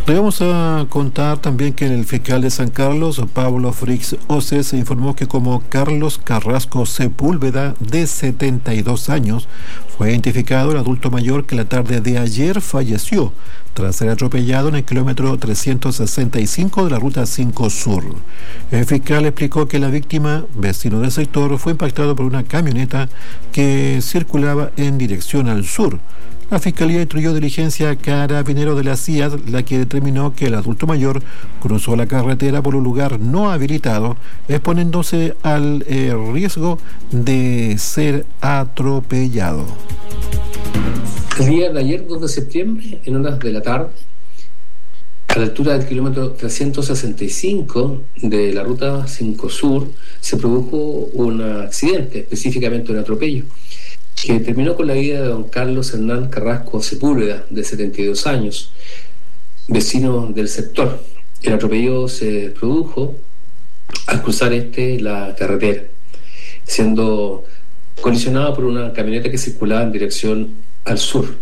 Le vamos a contar también que el fiscal de San Carlos, Pablo Frix Oces, informó que como Carlos Carrasco Sepúlveda, de 72 años, fue identificado el adulto mayor que la tarde de ayer falleció tras ser atropellado en el kilómetro 365 de la Ruta 5 Sur. El fiscal explicó que la víctima, vecino del sector, fue impactado por una camioneta que circulaba en dirección al sur. La Fiscalía instruyó diligencia a Carabineros de la CIA, la que determinó que el adulto mayor cruzó la carretera por un lugar no habilitado, exponiéndose al riesgo de ser atropellado. El día de ayer, 2 de septiembre, en horas de la tarde, a la altura del kilómetro 365 de la Ruta 5 Sur, se produjo un accidente, específicamente un atropello, que terminó con la vida de don Carlos Hernán Carrasco Sepúlveda, de 72 años, vecino del sector. El atropello se produjo al cruzar la carretera, siendo colisionado por una camioneta que circulaba en dirección al sur.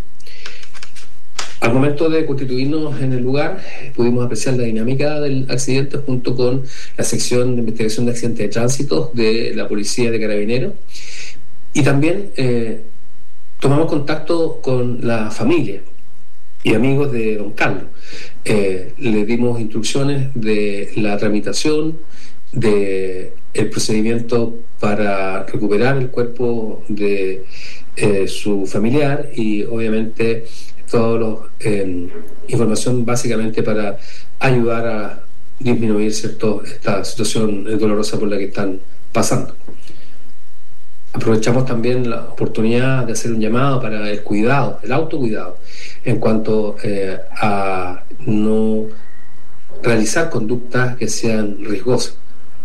Al momento de constituirnos en el lugar, pudimos apreciar la dinámica del accidente junto con la sección de investigación de accidentes de tránsito de la Policía de Carabineros. Y también tomamos contacto con la familia y amigos de don Carlos. Le dimos instrucciones de la tramitación, del procedimiento para recuperar el cuerpo de su familiar y obviamente toda información básicamente para ayudar a disminuir esta situación dolorosa por la que están pasando. Aprovechamos también la oportunidad de hacer un llamado para el cuidado, el autocuidado, en cuanto a no realizar conductas que sean riesgosas.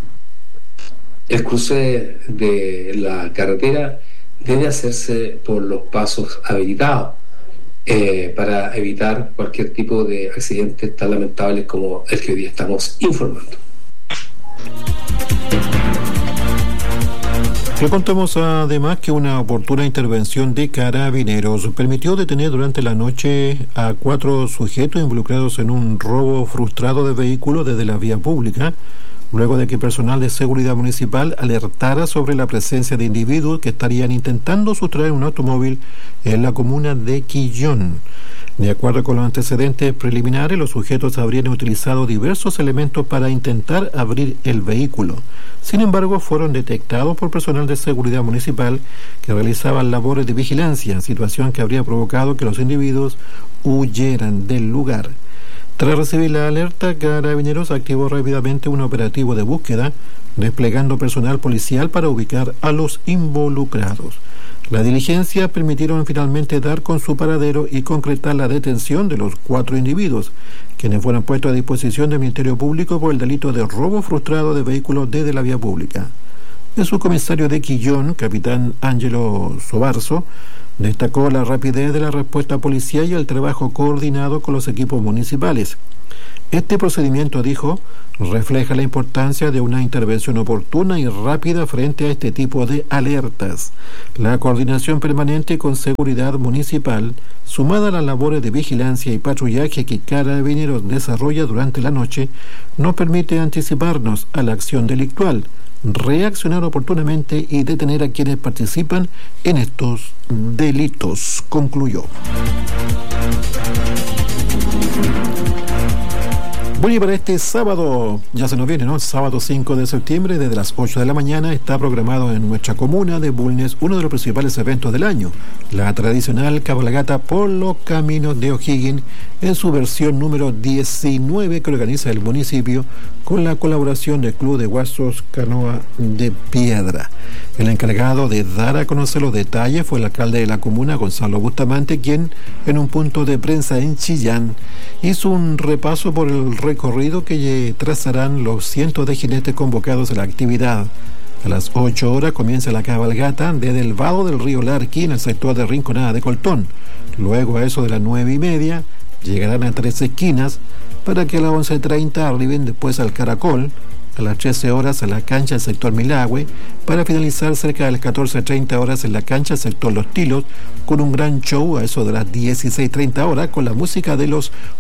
El cruce de la carretera debe hacerse por los pasos habilitados para evitar cualquier tipo de accidentes tan lamentables como el que hoy día estamos informando. Le contamos además que una oportuna intervención de Carabineros permitió detener durante la noche a 4 sujetos involucrados en un robo frustrado de vehículos desde la vía pública, luego de que personal de seguridad municipal alertara sobre la presencia de individuos que estarían intentando sustraer un automóvil en la comuna de Quillón. De acuerdo con los antecedentes preliminares, los sujetos habrían utilizado diversos elementos para intentar abrir el vehículo. Sin embargo, fueron detectados por personal de seguridad municipal que realizaban labores de vigilancia, situación que habría provocado que los individuos huyeran del lugar. Tras recibir la alerta, Carabineros activó rápidamente un operativo de búsqueda, desplegando personal policial para ubicar a los involucrados. Las diligencias permitieron finalmente dar con su paradero y concretar la detención de los 4 individuos, quienes fueron puestos a disposición del Ministerio Público por el delito de robo frustrado de vehículos desde la vía pública. El subcomisario de Quillón, capitán Ángelo Sobarzo, destacó la rapidez de la respuesta policial y el trabajo coordinado con los equipos municipales. Este procedimiento, dijo, refleja la importancia de una intervención oportuna y rápida frente a este tipo de alertas. La coordinación permanente con seguridad municipal, sumada a las labores de vigilancia y patrullaje que Carabineros desarrolla durante la noche, nos permite anticiparnos a la acción delictual, reaccionar oportunamente y detener a quienes participan en estos delitos, concluyó. Bueno, y para este sábado, ya se nos viene, ¿no? Sábado 5 de septiembre, desde las 8 de la mañana, está programado en nuestra comuna de Bulnes uno de los principales eventos del año, la tradicional cabalgata por los caminos de O'Higgins, en su versión número 19 que organiza el municipio, con la colaboración del Club de Guasos Canoa de Piedra. El encargado de dar a conocer los detalles fue el alcalde de la comuna, Gonzalo Bustamante, quien, en un punto de prensa en Chillán, hizo un repaso por el recorrido que trazarán los cientos de jinetes convocados a la actividad. A las 8 horas comienza la cabalgata desde el vado del río Larqui en el sector de Rinconada de Coltón. Luego, a eso de las 9:30, llegarán a 3 esquinas para que a las 11:30 arriben después al Caracol, a las 13 horas a la cancha del sector Milagüe, para finalizar cerca de las 14:30 horas en la cancha del sector Los Tilos, con un gran show a eso de las 16:30 horas con la música de los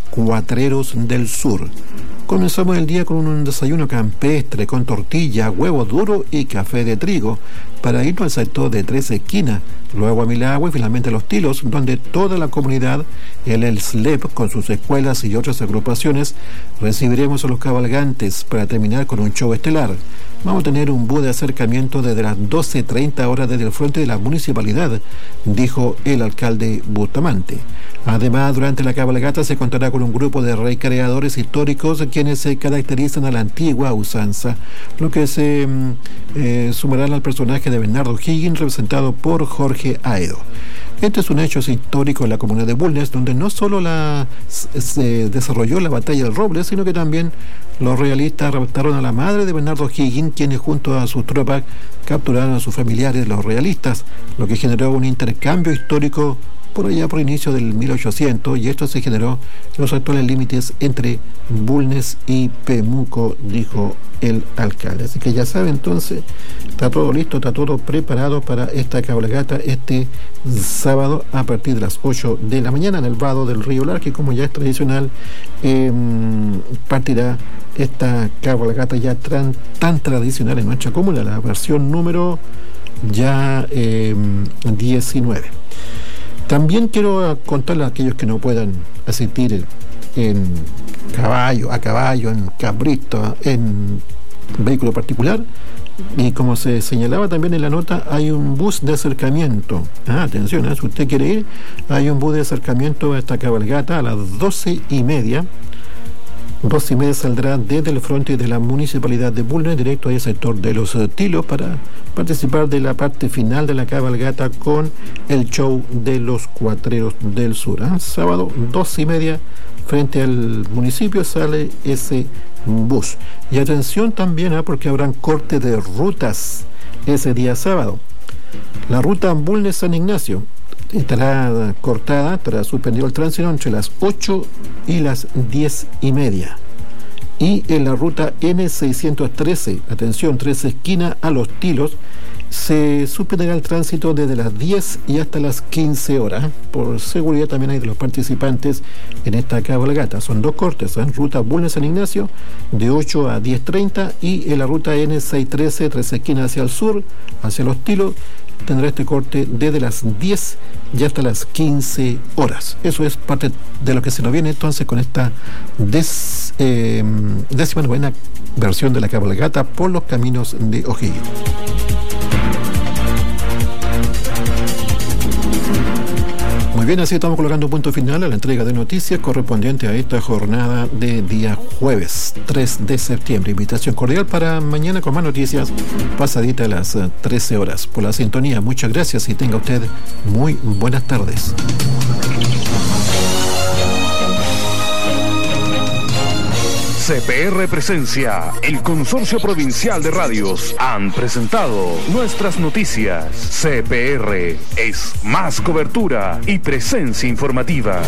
Cuatreros del Sur. Comenzamos el día con un desayuno campestre con tortilla, huevo duro y café de trigo para irnos al sector de Tres Esquinas, luego a Milagua y finalmente a Los Tilos, donde toda la comunidad, el SLEP con sus escuelas y otras agrupaciones, recibiremos a los cabalgantes para terminar con un show estelar. Vamos a tener un bus de acercamiento desde las 12:30 horas desde el frente de la municipalidad, dijo el alcalde Bustamante. Además, durante la cabalgata se contará con un grupo de recreadores históricos quienes se caracterizan a la antigua usanza, lo que se sumarán al personaje de Bernardo Higgins, representado por Jorge Aedo. Este es un hecho histórico en la comuna de Bulnes, donde no solo se desarrolló la batalla del Roble, sino que también los realistas raptaron a la madre de Bernardo Higgins, quienes junto a sus tropas capturaron a sus familiares, los realistas, lo que generó un intercambio histórico por allá por inicio del 1800, y esto se generó en los actuales límites entre Bulnes y Pemuco, dijo el alcalde. Así que ya sabe, entonces, está todo listo, está todo preparado para esta cabalgata este sábado a partir de las 8 de la mañana en el vado del río Larque, como ya es tradicional, partirá esta cabalgata ya tan tradicional en nuestra comuna, la versión número ya 19. También quiero contarle a aquellos que no puedan asistir a caballo, en cabrito, en vehículo particular, y como se señalaba también en la nota, hay un bus de acercamiento. Atención, si usted quiere ir, hay un bus de acercamiento a esta cabalgata a las 12:30. 12:30 saldrá desde el frente de la municipalidad de Bulnes directo al sector de Los Tilos para participar de la parte final de la cabalgata con el show de los Cuatreros del Sur. Sábado 12:30 frente al municipio sale ese bus. Y atención también, porque habrán corte de rutas ese día sábado. La ruta Bulnes-San Ignacio estará cortada, estará suspendido el tránsito entre las 8 y las 10:30. Y en la ruta N613, atención, Tres Esquinas a Los Tilos, se suspenderá el tránsito desde las 10 y hasta las 15 horas. Por seguridad también hay de los participantes en esta cabalgata. Son dos cortes, ruta Bulnes-San Ignacio de 8 a 10:30 y en la ruta N613, Tres Esquinas hacia el sur, hacia Los Tilos, tendrá este corte desde las 10 y hasta las 15 horas. Eso es parte de lo que se nos viene entonces con esta 19ª versión de la cabalgata por los caminos de O'Higgins. Muy bien, así estamos colocando punto final a la entrega de noticias correspondiente a esta jornada de día jueves 3 de septiembre. Invitación cordial para mañana con más noticias pasadita a las 13 horas. Por la sintonía, muchas gracias y tenga usted muy buenas tardes. CPR Presencia, el Consorcio Provincial de Radios, han presentado nuestras noticias. CPR es más cobertura y presencia informativa.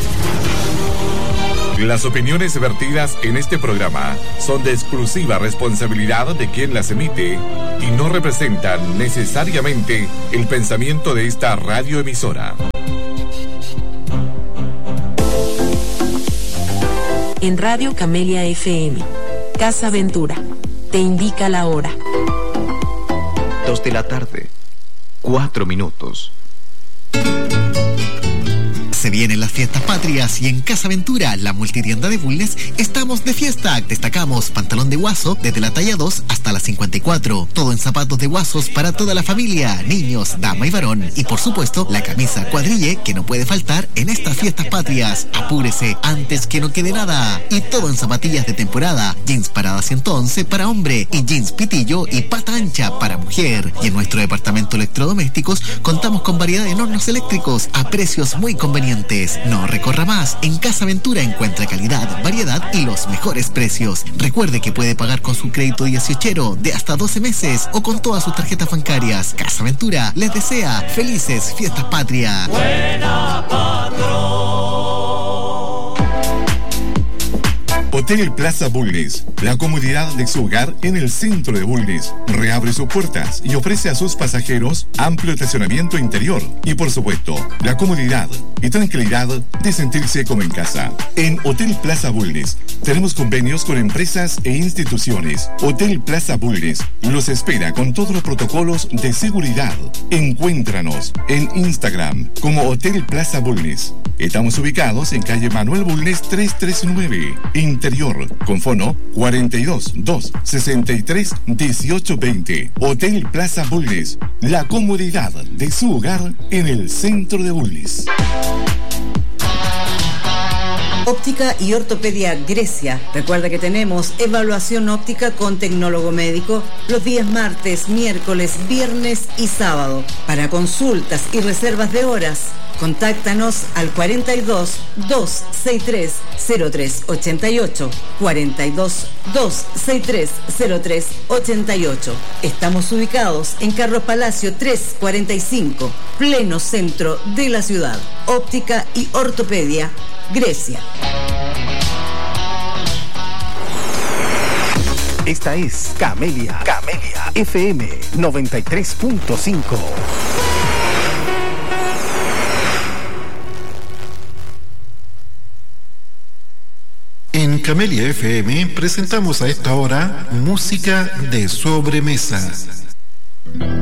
Las opiniones vertidas en este programa son de exclusiva responsabilidad de quien las emite y no representan necesariamente el pensamiento de esta radioemisora. En Radio Camelia FM, Casa Ventura, te indica la hora. 2 de la tarde, 4 minutos. Se vienen las fiestas patrias y en Casa Ventura, la multitienda de Bulnes, estamos de fiesta. Destacamos pantalón de guaso desde la talla 2 hasta la 54. Todo en zapatos de guasos para toda la familia, niños, dama y varón. Y por supuesto, la camisa cuadrille que no puede faltar en estas fiestas patrias. Apúrese antes que no quede nada. Y todo en zapatillas de temporada. Jeans parada 111 para hombre y jeans pitillo y pata ancha para mujer. Y en nuestro departamento electrodomésticos contamos con variedad de hornos eléctricos a precios muy convenientes. No recorra más. En Casa Ventura encuentra calidad, variedad y los mejores precios. Recuerde que puede pagar con su crédito 18 de hasta 12 meses o con todas sus tarjetas bancarias. Casa Ventura les desea felices fiestas patrias. Buena patrón. Hotel Plaza Bulnes, la comodidad de su hogar en el centro de Bulnes. Reabre sus puertas y ofrece a sus pasajeros amplio estacionamiento interior y, por supuesto, la comodidad y tranquilidad de sentirse como en casa. En Hotel Plaza Bulnes tenemos convenios con empresas e instituciones. Hotel Plaza Bulnes los espera con todos los protocolos de seguridad. Encuéntranos en Instagram como Hotel Plaza Bulnes. Estamos ubicados en calle Manuel Bulnes 339, Interior, con fono 42 2 63 18 20. Hotel Plaza Bulnes, la comodidad de su hogar en el centro de Bulnes. Óptica y Ortopedia Grecia. Recuerda que tenemos evaluación óptica con tecnólogo médico los días martes, miércoles, viernes y sábado. Para consultas y reservas de horas, contáctanos al 42 263 0388. 42 263 0388. Estamos ubicados en Carlos Palacio 345, pleno centro de la ciudad. Óptica y Ortopedia Grecia. Esta es Camelia FM 93.5. En Camelia FM presentamos a esta hora música de sobremesa.